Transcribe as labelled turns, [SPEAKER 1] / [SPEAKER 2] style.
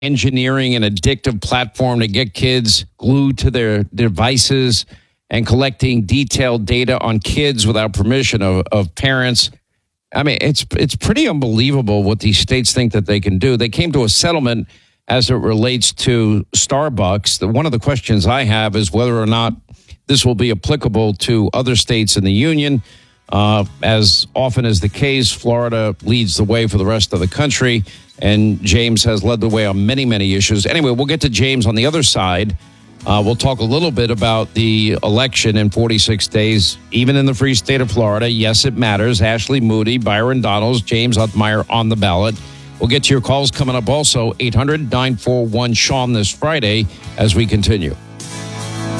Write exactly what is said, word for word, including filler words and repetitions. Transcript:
[SPEAKER 1] engineering an addictive platform to get kids glued to their devices and collecting detailed data on kids without permission of, of parents. I mean, it's it's pretty unbelievable what these states think that they can do. They came to a settlement as it relates to Starbucks. The, one of the questions I have is whether or not this will be applicable to other states in the union. Uh, as often is the case, Florida leads the way for the rest of the country, and James has led the way on many, many issues. Anyway, we'll get to James on the other side. Uh, we'll talk a little bit about the election in forty-six days, even in the free state of Florida. Yes, it matters. Ashley Moody, Byron Donalds, James Othmeyer on the ballot. We'll get to your calls coming up also, eight hundred nine four one Sean this Friday as we continue.